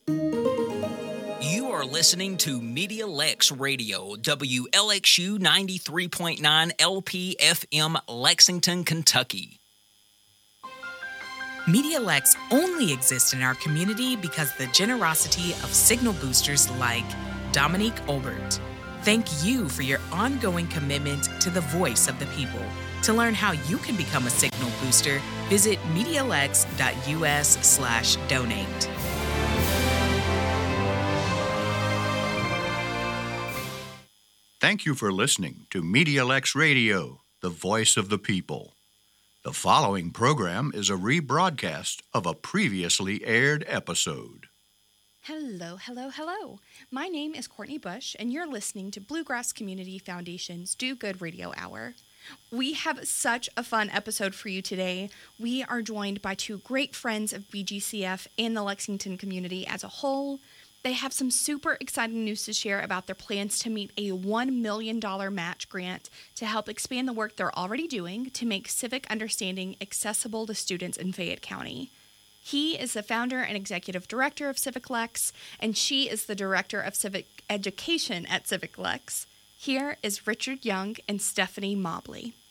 You are listening to Media Lex Radio, WLXU 93.9 LP-FM, Lexington, Kentucky. Media Lex only exists in our community because the generosity of signal boosters like Dominique Olbert. Thank you for your ongoing commitment to the voice of the people. To learn how you can become a signal booster, visit medialex.us/donate. Thank you for listening to Media Lex Radio, the voice of the people. The following program is a rebroadcast of a previously aired episode. Hello. My name is Courtney Bush, and you're listening to Bluegrass Community Foundation's Do Good Radio Hour. We have such a fun episode for you today. We are joined by two great friends of BGCF and the Lexington community as a whole. They have some super exciting news to share about their plans to meet a $1 million match grant to help expand the work they're already doing to make civic understanding accessible to students in Fayette County. He is the founder and executive director of Civic Lex, and she is the director of civic education at Civic Lex. Here is Richard Young and Stephanie Mobley.